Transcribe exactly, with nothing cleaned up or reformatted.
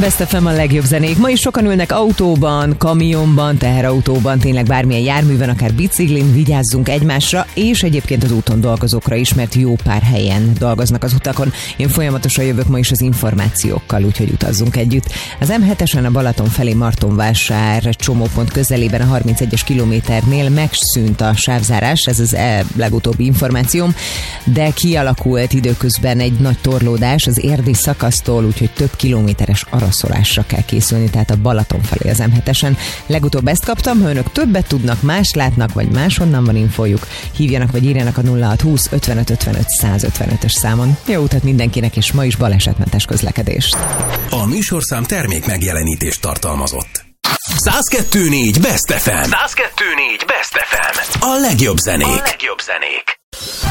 Best ef em a legjobb zenék. Ma is sokan ülnek autóban, kamionban, teherautóban, tényleg bármilyen járműven, akár biciklin, vigyázzunk egymásra, és egyébként az úton dolgozókra is, mert jó pár helyen dolgoznak az utakon. Én folyamatosan jövök ma is az információkkal, úgyhogy utazzunk együtt. Az em hetesen a Balaton felé Martonvásár csomópont közelében a harmincegyes kilométernél megszűnt a sávzárás, ez az e legutóbbi információm, de kialakult időközben egy nagy torlódás az érdi szakasztól, úgyhogy több kilométeres araszolásra kell készülni, tehát a Balaton felé az em hetesen. Legutóbb ezt kaptam, ha önök többet tudnak, más látnak, vagy máshonnan van infójuk, hívjanak vagy írjanak a nulla hat húsz ötvenöt ötvenöt száz ötvenötös számon. Jó utat mindenkinek, és ma is balesetmentes közlekedést. A műsorszám termék megjelenítést tartalmazott. száz kettő négy Best ef em. száz kettő négy Best ef em. A legjobb zenék. A legjobb zenék.